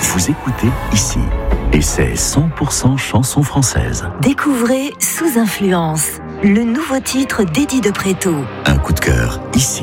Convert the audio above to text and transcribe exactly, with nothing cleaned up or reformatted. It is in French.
vous écoutez ici. Et c'est cent pour cent chanson française. Découvrez Sous Influence, le nouveau titre d'Eddie de Préto. Un coup de cœur ici.